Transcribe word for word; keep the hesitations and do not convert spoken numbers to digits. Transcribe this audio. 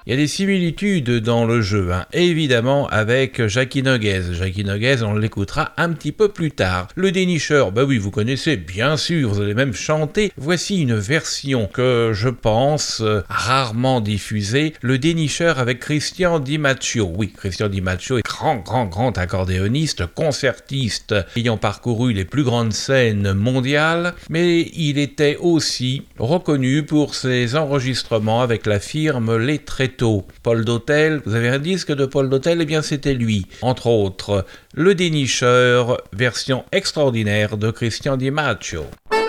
Il y a des similitudes dans le jeu, hein. Évidemment avec Jackie Noguez. Jackie Noguez, on l'écoutera un petit peu plus tard. Le dénicheur, bah oui, vous connaissez, bien sûr, vous allez même chanter. Voici une version que je pense euh, rarement diffusée. Le dénicheur avec Christian Di Maccio. Oui, Christian Di Maccio est grand, grand, grand accordéoniste, concertiste, ayant parcouru les plus grandes scènes mondiales, mais il était aussi reconnu pour ses enregistrements avec la firme Les Tréteaux. Paul Dautel, vous avez un disque de Paul Dautel? Eh bien, c'était lui. Entre autres, Le Dénicheur, version extraordinaire de Christian Di Maccio.